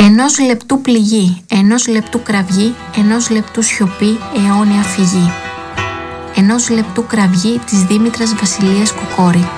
Ενός λεπτού πληγή, ενός λεπτού κραυγή, ενός λεπτού σιωπή, αιώνια φυγή. Ενός λεπτού κραυγή της Δήμητρας Βασιλείας Κοκόρη.